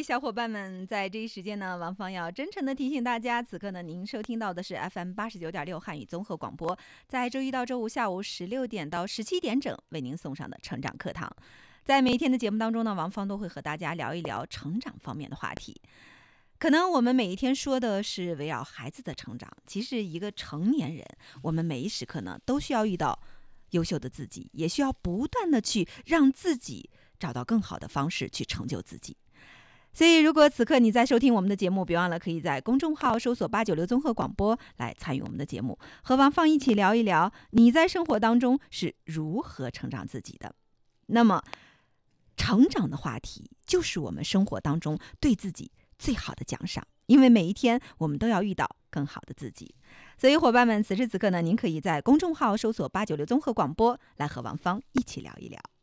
小伙伴们，在这一时间呢，王芳要真诚的提醒大家，此刻呢，您收听到的是 FM89.6汉语综合广播，在周一到周五下午16点到17点整为您送上的成长课堂。在每一天的节目当中呢，王芳都会和大家聊一聊成长方面的话题。可能我们每一天说的是围绕孩子的成长，其实一个成年人，我们每一时刻呢，都需要遇到优秀的自己，也需要不断的去让自己找到更好的方式去成就自己。所以如果此刻你在收听我们的节目，别忘了可以在公众号搜索896综合广播来参与我们的节目，和王芳一起聊一聊你在生活当中是如何成长自己的。那么成长的话题就是我们生活当中对自己最好的奖赏，因为每一天我们都要遇到更好的自己。所以伙伴们，此时此刻呢，您可以在公众号搜索896综合广播来和王芳一起聊一聊。